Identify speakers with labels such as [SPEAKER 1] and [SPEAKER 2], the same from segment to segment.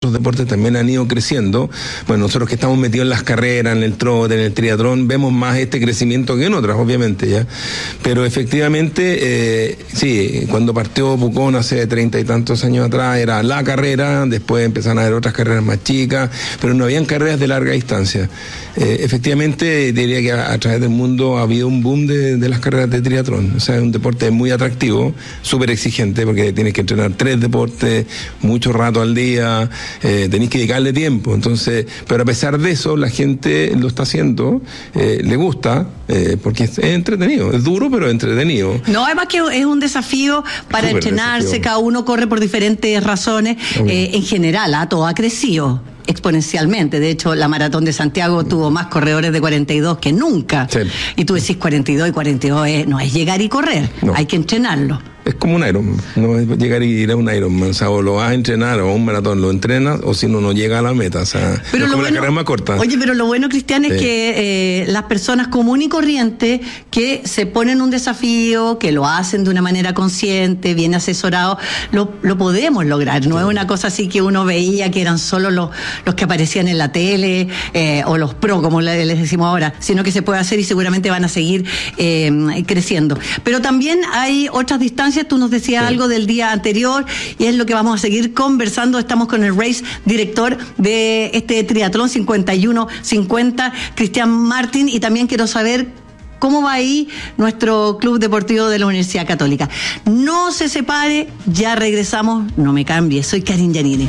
[SPEAKER 1] otros deportes también han ido creciendo. Bueno, nosotros que estamos metidos en las carreras, en el trote, en el triatlón, vemos más este crecimiento que en otras, obviamente, ya. Pero efectivamente, sí, cuando partió Pucón hace 30 y tantos años atrás, era la carrera, después empezaron a haber otras carreras más chicas, pero no habían carreras de larga distancia. Efectivamente, diría que a través del mundo ha habido un boom de las carreras de triatlón. O sea, es un deporte muy atractivo, súper exigente, porque tienes que entrenar 3 deportes, mucho rato al día, tenés que dedicarle tiempo. Entonces, pero a pesar de eso, la gente lo está haciendo, le gusta, porque es entretenido, es duro, pero entretenido.
[SPEAKER 2] No, además que es un desafío para súper entrenarse, desafío. Cada uno corre por diferentes razones, en general, todo ha crecido exponencialmente. De hecho, la Maratón de Santiago tuvo más corredores de 42 que nunca. Sí. Y tú decís 42 y 42 no es llegar y correr, no. Hay que entrenarlo.
[SPEAKER 1] Es como un Ironman, no es llegar y ir a un Ironman, o sea, o lo vas a entrenar o a un maratón lo entrenas, o si no llega a la meta, o sea,
[SPEAKER 2] pero
[SPEAKER 1] es como
[SPEAKER 2] bueno,
[SPEAKER 1] la carrera más corta.
[SPEAKER 2] Oye, pero lo bueno, Cristian, es que las personas comunes y corrientes que se ponen un desafío, que lo hacen de una manera consciente, bien asesorado, lo podemos lograr. No es una cosa así que uno veía que eran solo los que aparecían en la tele, o los pro, como les decimos ahora, sino que se puede hacer y seguramente van a seguir creciendo. Pero también hay otras distancias. Tú nos decías algo del día anterior y es lo que vamos a seguir conversando. Estamos con el race director de este triatlón 51-50, Cristian Martín, y también quiero saber cómo va ahí nuestro Club Deportivo de la Universidad Católica. No se separe, ya regresamos, no me cambie, soy Karin Yanini.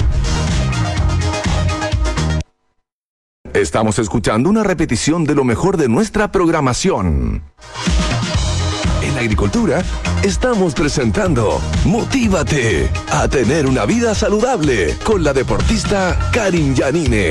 [SPEAKER 3] Estamos escuchando una repetición de lo mejor de nuestra programación. En la agricultura, estamos presentando Motívate a tener una vida saludable con la deportista Karin Yanine.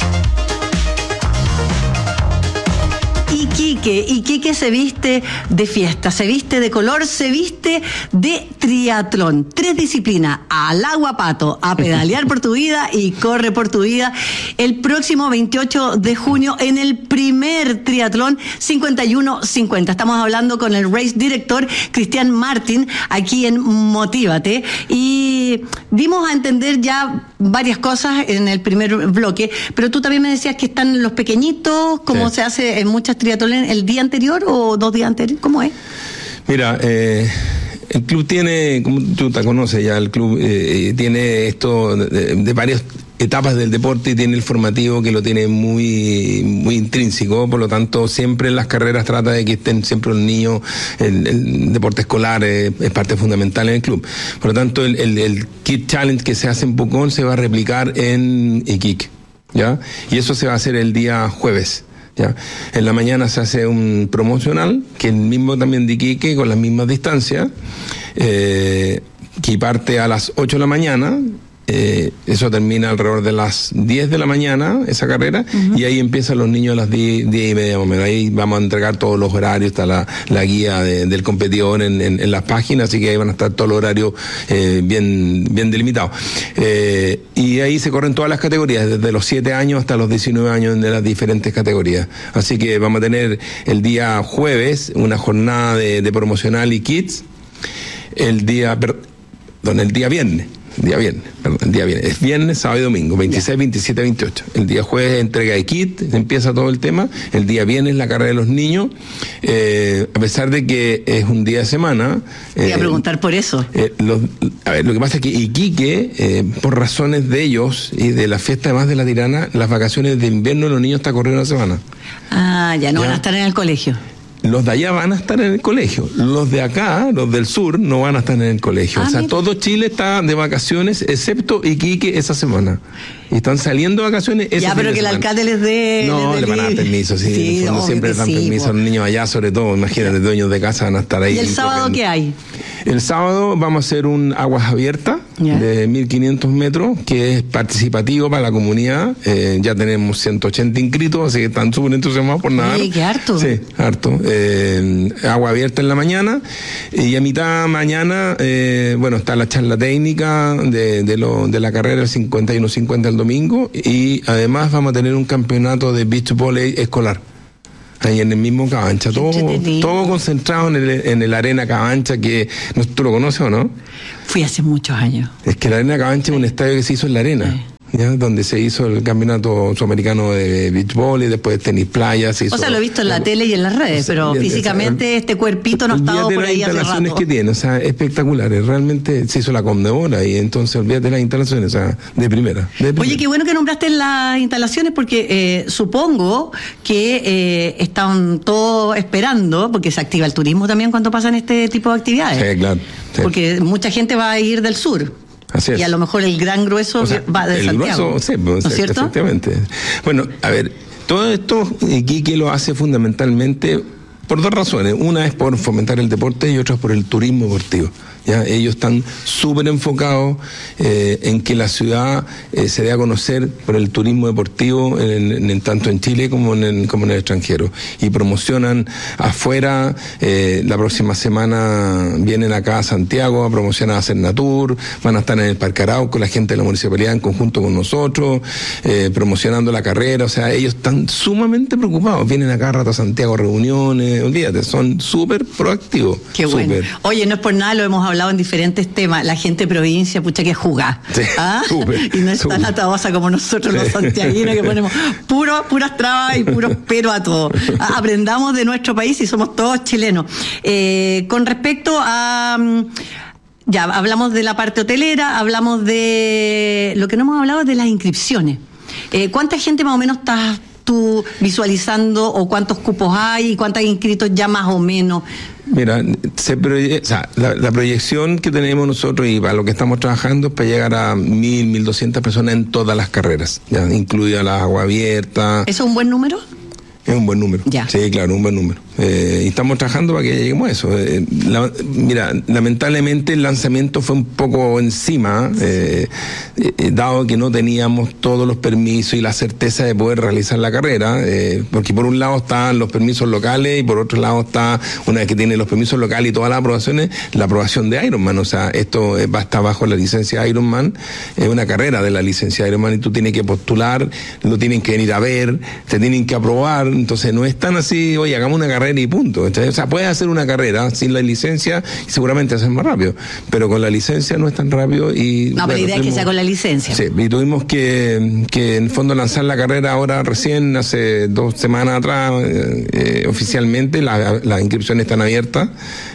[SPEAKER 2] Iquique se viste de fiesta, se viste de color, se viste de triatlón. 3 disciplinas: al agua pato, a pedalear por tu vida y corre por tu vida. El próximo 28 de junio en el primer triatlón 51-50. Estamos hablando con el race director Cristian Martín aquí en Motívate y dimos a entender ya varias cosas en el primer bloque, pero tú también me decías que están los pequeñitos, como se hace en muchas triatlones, el día anterior o 2 días anteriores, ¿cómo es?
[SPEAKER 1] Mira, el club tiene, como tú te conoces ya, el club tiene esto de varias etapas del deporte y tiene el formativo que lo tiene muy intrínseco, por lo tanto siempre en las carreras trata de que estén siempre los niños, el deporte escolar es parte fundamental en el club. Por lo tanto el Kid Challenge que se hace en Pucón se va a replicar en Iquique, ¿ya? Y eso se va a hacer el día jueves. ¿Ya? En la mañana se hace un promocional, que es el mismo también de Iquique, con las mismas distancias, que parte a las 8 de la mañana, eso termina alrededor de las 10 de la mañana, esa carrera, y ahí empiezan los niños a las 10 y media más o menos. Ahí vamos a entregar todos los horarios, está la guía del competidor en las páginas, así que ahí van a estar todos los horarios bien delimitados. Y ahí se corren todas las categorías, desde los 7 años hasta los 19 años de las diferentes categorías. Así que vamos a tener el día jueves una jornada de promocional y kids, el día viernes. El día viernes. Es viernes, sábado y domingo, 26, 27, 28. El día jueves entrega de kit, empieza todo el tema. El día viernes la carrera de los niños. A pesar de que es un día de semana.
[SPEAKER 2] Te voy a preguntar por eso.
[SPEAKER 1] Lo que pasa es que Iquique, por razones de ellos y de la fiesta además de la Tirana, las vacaciones de invierno los niños están corriendo una semana.
[SPEAKER 2] Ya no van a estar en el colegio.
[SPEAKER 1] Los de allá van a estar en el colegio. Los de acá, los del sur, no van a estar en el colegio. O sea, mira, todo Chile está de vacaciones, excepto Iquique esa semana. Y están saliendo de vacaciones esa semana.
[SPEAKER 2] Ya, pero que el alcalde les dé...
[SPEAKER 1] No, le van a dar permiso, sí. No, siempre les dan permiso a los niños allá, sobre todo. Imagínate, dueños de casa van a estar ahí.
[SPEAKER 2] ¿Y el sábado qué hay?
[SPEAKER 1] El sábado vamos a hacer un aguas abiertas de 1.500 metros, que es participativo para la comunidad. Ya tenemos 180 inscritos, así que están súper entusiasmados por nadar.
[SPEAKER 2] Sí, qué harto.
[SPEAKER 1] Sí, harto. Agua abierta en la mañana, y a mitad mañana, está la charla técnica de la carrera del 51-50 el domingo, y además vamos a tener un campeonato de beach volley escolar. Ahí en el mismo Cabancha, todo concentrado en el Arena Cabancha, que ¿tú lo conoces o no?
[SPEAKER 2] Fui hace muchos años.
[SPEAKER 1] Es que la Arena Cabancha es un estadio que se hizo en la arena. ¿ya? Donde se hizo el campeonato sudamericano de beach volley, después tenis playa.
[SPEAKER 2] O sea, lo he visto en la tele y en las redes, pero físicamente este cuerpito no ha estado por ahí hace rato.
[SPEAKER 1] Las instalaciones que tiene, o sea, espectaculares. Realmente se hizo la Conmebol y entonces olvídate de las instalaciones, o sea, de primera.
[SPEAKER 2] Oye, qué bueno que nombraste las instalaciones porque supongo que estaban todos esperando, porque se activa el turismo también cuando pasan este tipo de actividades.
[SPEAKER 1] Sí, claro. Sí.
[SPEAKER 2] Porque mucha gente va a ir del sur.
[SPEAKER 1] Así es.
[SPEAKER 2] Y a lo mejor el gran grueso va de Santiago.
[SPEAKER 1] Grueso, sí,
[SPEAKER 2] ¿no es cierto?
[SPEAKER 1] Efectivamente. Bueno, a ver, todo esto Iquique lo hace fundamentalmente por dos razones. Una es por fomentar el deporte y otra es por el turismo deportivo. ¿Ya? Ellos están súper enfocados en que la ciudad se dé a conocer por el turismo deportivo tanto en Chile como en el extranjero, y promocionan afuera. La próxima semana vienen acá a Santiago a promocionar a Cernatur, van a estar en el Parque Arauco, la gente de la municipalidad en conjunto con nosotros, promocionando la carrera. O sea, ellos están sumamente preocupados, vienen acá a rato a Santiago a reuniones, olvídate, son súper proactivos.
[SPEAKER 2] Qué bueno. Oye, no es por nada, lo hemos hablado en diferentes temas, la gente de provincia, pucha que juega.
[SPEAKER 1] Sí,
[SPEAKER 2] y no es tan atabosa como nosotros los santiaguinos que ponemos puras trabas y puros pero a todo. Aprendamos de nuestro país y somos todos chilenos. Con respecto a... Ya, hablamos de la parte hotelera, hablamos de... Lo que no hemos hablado es de las inscripciones. ¿Cuánta gente más o menos estás tú visualizando, o cuántos cupos hay y cuántos inscritos ya más o menos?
[SPEAKER 1] Mira, la proyección que tenemos nosotros y para lo que estamos trabajando es para llegar a 1.200 personas en todas las carreras, ya incluida la agua abierta.
[SPEAKER 2] ¿Eso es un buen número?
[SPEAKER 1] Es un buen número.
[SPEAKER 2] Ya.
[SPEAKER 1] Sí, claro, un buen número. Y estamos trabajando para que lleguemos a eso. Mira, lamentablemente el lanzamiento fue un poco encima, dado que no teníamos todos los permisos y la certeza de poder realizar la carrera, porque por un lado están los permisos locales y por otro lado está, una vez que tiene los permisos locales y todas las aprobaciones, la aprobación de Ironman. O sea, esto va a estar bajo la licencia Ironman, es una carrera de la licencia Ironman y tú tienes que postular, lo tienen que venir a ver, te tienen que aprobar. Entonces no es tan así, oye, hagamos una carrera y punto. O sea, puedes hacer una carrera sin la licencia y seguramente hacer más rápido, pero con la licencia no es tan rápido. Y
[SPEAKER 2] no, pero la idea es que sea con la licencia.
[SPEAKER 1] Sí, y tuvimos que en el fondo lanzar la carrera ahora recién, hace 2 semanas atrás, oficialmente. Las inscripciones están abiertas,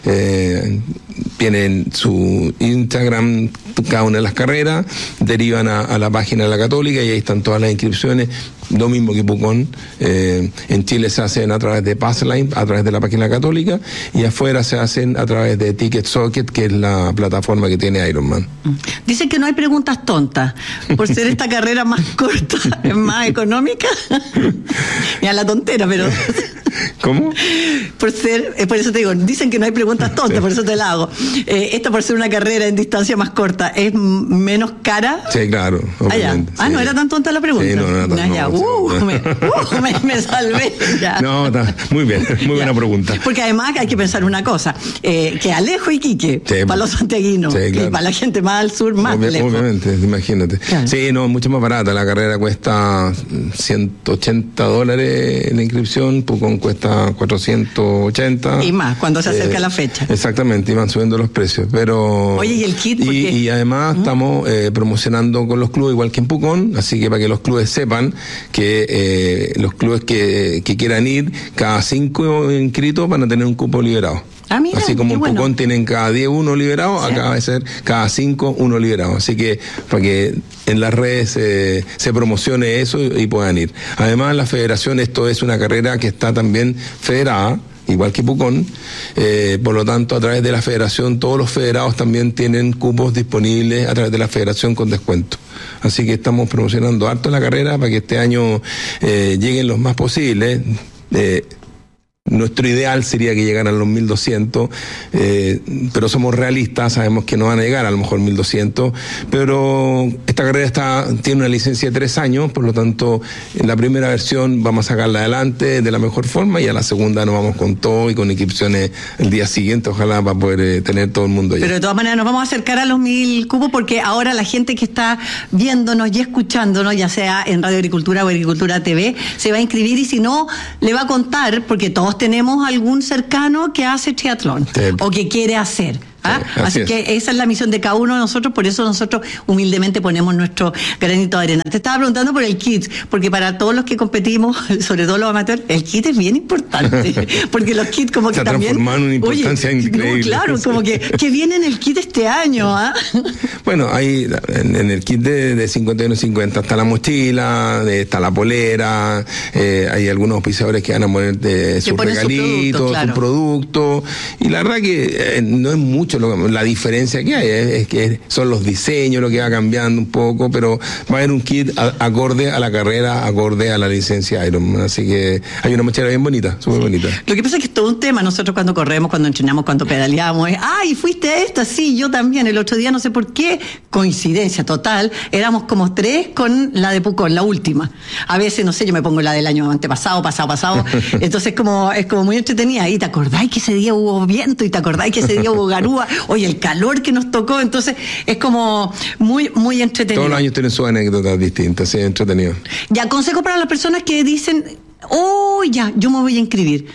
[SPEAKER 1] tienen su Instagram cada una de las carreras, derivan a la página de la Católica y ahí están todas las inscripciones. Lo mismo que Pucón, en Chile se hacen a través de Passline, a través de la página católica, y afuera se hacen a través de TicketSocket, que es la plataforma que tiene Ironman.
[SPEAKER 2] Dicen que no hay preguntas tontas, por ser esta carrera más corta, es más económica. Mira la tontera, pero...
[SPEAKER 1] ¿Cómo?
[SPEAKER 2] Por eso te digo, dicen que no hay preguntas tontas, por eso te la hago. Esta, por ser una carrera en distancia más corta, ¿es menos cara?
[SPEAKER 1] Sí, claro.
[SPEAKER 2] Obviamente, no era tan tonta la pregunta.
[SPEAKER 1] Sí, no era tan
[SPEAKER 2] me salvé. Ya.
[SPEAKER 1] No, está muy bien, muy buena pregunta.
[SPEAKER 2] Porque además hay que pensar una cosa, que Alejo y Iquique, para los santiaguinos,
[SPEAKER 1] claro,
[SPEAKER 2] y para la gente más al sur, más lejos.
[SPEAKER 1] Obviamente, imagínate. Claro. Sí, no, mucho más barata. La carrera cuesta $180 la inscripción, Pucón cuesta 480.
[SPEAKER 2] Y más, cuando se acerca la fecha.
[SPEAKER 1] Exactamente, y van subiendo los precios. Pero...
[SPEAKER 2] Oye, ¿y el kit?
[SPEAKER 1] Y además estamos promocionando con los clubes, igual que en Pucón, así que para que los clubes sepan que los clubes que quieran ir, cada 5 inscritos van a tener un cupo liberado.
[SPEAKER 2] Mira,
[SPEAKER 1] así como en Pucón
[SPEAKER 2] bueno,
[SPEAKER 1] tienen cada 10 uno liberado, sí, acá va a ser cada 5 uno liberado. Así que para que en las redes se promocione eso y puedan ir. Además, la federación, esto es una carrera que está también federada, igual que Pucón, por lo tanto a través de la federación todos los federados también tienen cupos disponibles a través de la federación con descuento. Así que estamos promocionando harto la carrera para que este año lleguen los más posibles. Nuestro ideal sería que llegaran los 1.200, pero somos realistas, sabemos que no van a llegar a lo mejor 1.200, pero esta carrera tiene una licencia de 3 años, por lo tanto, en la primera versión vamos a sacarla adelante de la mejor forma y a la segunda nos vamos con todo y con inscripciones el día siguiente, ojalá para poder tener todo el mundo allá.
[SPEAKER 2] Pero de todas maneras nos vamos a acercar a los 1.000 cupos porque ahora la gente que está viéndonos y escuchándonos, ya sea en Radio Agricultura o Agricultura TV, se va a inscribir y si no, le va a contar, porque todos tenemos algún cercano que hace triatlón o que quiere hacer. Así que esa es la misión de cada uno de nosotros, por eso nosotros humildemente ponemos nuestro granito de arena. Te estaba preguntando por el kit, porque para todos los que competimos, sobre todo los amateurs, el kit es bien importante, porque los kits como que
[SPEAKER 1] se
[SPEAKER 2] también...
[SPEAKER 1] transforman en una importancia increíble.
[SPEAKER 2] No, claro, como que viene en el kit este año,
[SPEAKER 1] Bueno, hay en el kit de 51.50 está la mochila, está la polera, hay algunos auspiciadores que van a poner sus regalitos, sus productos, y la verdad que no es mucho la diferencia que hay, es que son los diseños lo que va cambiando un poco, pero va a haber un kit acorde a la carrera, acorde a la licencia Ironman, así que hay una mochila bien bonita, súper bonita.
[SPEAKER 2] Lo que pasa es que es todo un tema, nosotros cuando corremos, cuando entrenamos, cuando pedaleamos, ¡ay, fuiste a esta! Sí, yo también, el otro día no sé por qué, coincidencia total, éramos como 3 con la de Pucón, la última. A veces, no sé, yo me pongo la del año antepasado, pasado, entonces es como muy entretenida, y te acordáis que ese día hubo viento, y te acordáis que ese día hubo garúa, oye, el calor que nos tocó, entonces es como muy, muy entretenido.
[SPEAKER 1] Todos los años tienen sus anécdotas distintas, sí, entretenido.
[SPEAKER 2] Ya, consejo para las personas que dicen, yo me voy a inscribir.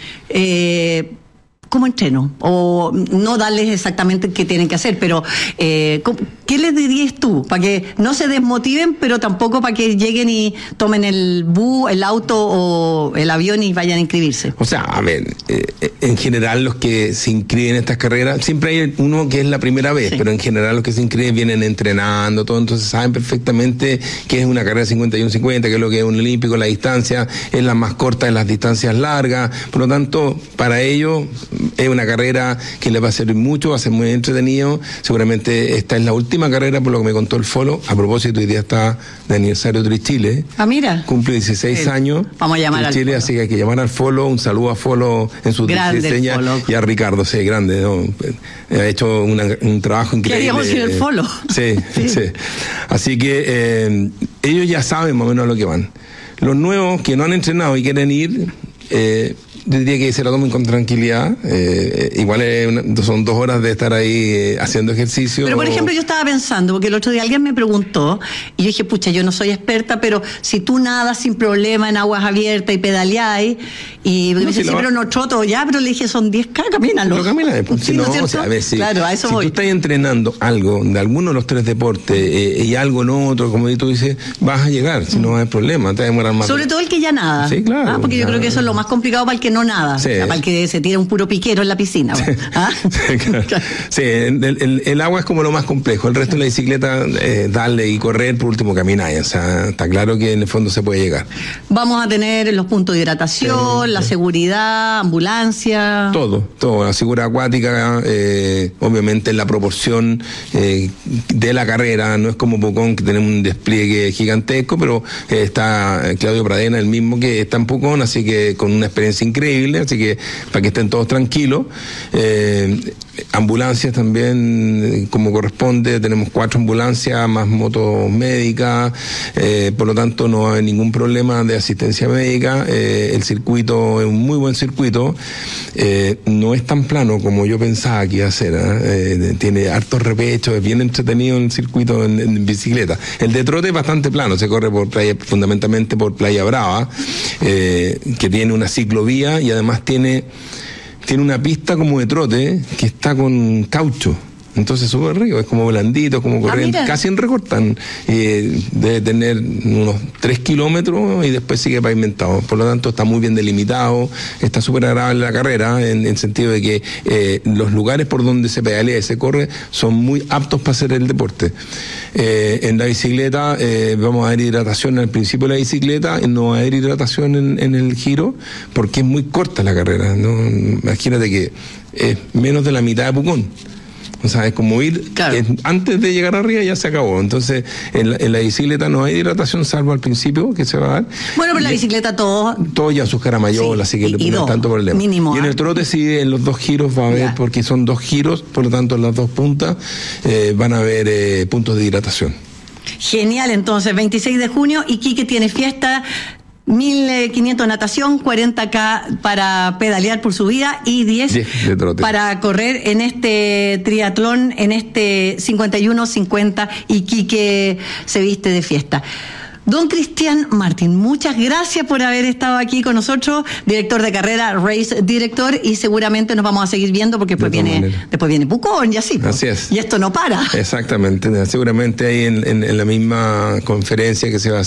[SPEAKER 2] ¿Cómo entreno? O no darles exactamente qué tienen que hacer, pero ¿qué les dirías tú? Para que no se desmotiven, pero tampoco para que lleguen y tomen el bus, el auto o el avión y vayan a inscribirse.
[SPEAKER 1] O sea, a ver, en general los que se inscriben en estas carreras, siempre hay uno que es la primera vez, pero en general los que se inscriben vienen entrenando, todo, entonces saben perfectamente qué es una carrera 51-50, qué es lo que es un olímpico, la distancia es la más corta de las distancias largas, por lo tanto, para ellos es una carrera que les va a servir mucho, va a ser muy entretenido. Seguramente esta es la última carrera, por lo que me contó el Folo. A propósito, hoy día está de aniversario Tri Chile.
[SPEAKER 2] Mira.
[SPEAKER 1] Cumple 16 años.
[SPEAKER 2] Vamos a llamar al
[SPEAKER 1] Chile,
[SPEAKER 2] Folo.
[SPEAKER 1] así que hay que llamar al Folo. Un saludo a Folo en sus 16 años. Y a Ricardo, sí, grande, ¿no? Ha hecho un trabajo increíble.
[SPEAKER 2] ¿Qué haríamos sin el Folo?
[SPEAKER 1] Sí. Así que ellos ya saben más o menos a lo que van. Los nuevos que no han entrenado y quieren ir, yo diría que se lo tomen con tranquilidad. Igual son 2 horas de estar ahí haciendo ejercicio.
[SPEAKER 2] Pero, por ejemplo, yo estaba pensando, porque el otro día alguien me preguntó, y yo dije, pucha, yo no soy experta, pero si tú nadas sin problema en aguas abiertas y pedaleáis, y me dice, pero no troto, pero le dije, son 10K, camínalo.
[SPEAKER 1] Pero camina,
[SPEAKER 2] sí,
[SPEAKER 1] no, o sea, a ver,
[SPEAKER 2] claro, a eso
[SPEAKER 1] si
[SPEAKER 2] voy.
[SPEAKER 1] tú estás entrenando algo de alguno de los 3 deportes y algo en otro, como tú dices, vas a llegar, si no hay problema, te va a demorar más.
[SPEAKER 2] Sobre todo el que ya nada.
[SPEAKER 1] Sí, claro.
[SPEAKER 2] Porque yo creo que eso es lo más complicado para el que no nada,
[SPEAKER 1] sí.
[SPEAKER 2] O sea, para el que se tira un puro piquero en la piscina.
[SPEAKER 1] Sí, claro. Sí, el agua es como lo más complejo, el resto de la bicicleta, darle y correr, por último caminar, o sea, está claro que en el fondo se puede llegar.
[SPEAKER 2] Vamos a tener los puntos de hidratación, la seguridad, ambulancia.
[SPEAKER 1] Todo, la seguridad acuática, obviamente en la proporción de la carrera, no es como Pucón que tenemos un despliegue gigantesco, pero está Claudio Pradena, el mismo que está en Pucón, así que con una experiencia increíble, así que para que estén todos tranquilos. Ambulancias también, como corresponde, tenemos 4 ambulancias más motos médicas, por lo tanto no hay ningún problema de asistencia médica. El circuito es un muy buen circuito, no es tan plano como yo pensaba que iba a ser, tiene hartos repechos, es bien entretenido el circuito en bicicleta. El de trote es bastante plano, se corre por playa, fundamentalmente por Playa Brava, que tiene una ciclovía y además tiene una pista como de trote que está con caucho. Entonces súper rico, es como blandito, como corriente, casi en recortan. Debe tener unos 3 kilómetros y después sigue pavimentado. Por lo tanto está muy bien delimitado, está súper agradable la carrera, en el sentido de que los lugares por donde se pedalea y se corre son muy aptos para hacer el deporte. En la bicicleta vamos a dar hidratación al principio de la bicicleta, no va a haber hidratación en el giro, porque es muy corta la carrera, ¿no? Imagínate que es menos de la mitad de Pucón. O sea, es como ir, antes de llegar arriba ya se acabó. Entonces, en la bicicleta no hay hidratación, salvo al principio, que se va a dar.
[SPEAKER 2] Bueno, pero en la bicicleta todo
[SPEAKER 1] ya sus caramayolas, así que no hay tanto problema.
[SPEAKER 2] Mínimo,
[SPEAKER 1] y en el trote sí, en los 2 giros va a haber, porque son 2 giros, por lo tanto en las 2 puntas van a haber puntos de hidratación.
[SPEAKER 2] Genial, entonces, 26 de junio, Iquique tiene fiesta. 1.500 natación, 40K para pedalear por subida y 10
[SPEAKER 1] de trote
[SPEAKER 2] para correr en este triatlón, en este 51-50, Iquique se viste de fiesta. Don Cristian Martín, muchas gracias por haber estado aquí con nosotros, director de carrera, race director, y seguramente nos vamos a seguir viendo porque después viene Pucón y así.
[SPEAKER 1] Así es.
[SPEAKER 2] Y esto no para.
[SPEAKER 1] Exactamente, seguramente ahí en la misma conferencia que se va a